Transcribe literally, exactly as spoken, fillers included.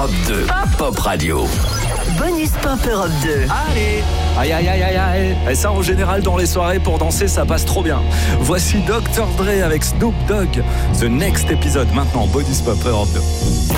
Europe deux, Pop Radio. Bonus Pop Europe deux. Allez, aïe aïe aïe aïe aïe. Et ça en général dans les soirées pour danser ça passe trop bien. Voici docteur Dre avec Snoop Dogg. The Next épisode maintenant Bonus Pop Europe deux.